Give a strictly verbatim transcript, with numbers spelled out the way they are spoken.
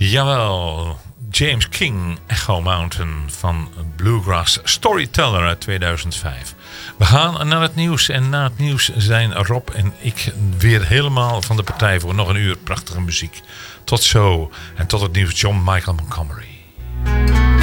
Jawel, James King, Echo Mountain van Bluegrass Storyteller uit tweeduizend vijf. We gaan naar het nieuws en na het nieuws zijn Rob en ik weer helemaal van de partij voor nog een uur prachtige muziek. Tot zo en tot het nieuws, John Michael Montgomery.